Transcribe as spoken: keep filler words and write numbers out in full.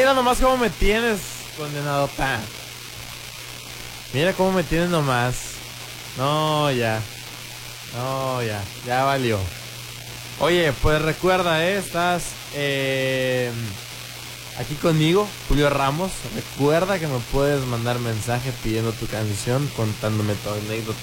Mira nomás cómo me tienes, condenado pan. Mira cómo me tienes nomás. No, ya. No, ya. Ya valió. Oye, pues recuerda, ¿eh? Estás eh, aquí conmigo, Julio Ramos. Recuerda que me puedes mandar mensaje pidiendo tu canción, contándome tu anécdota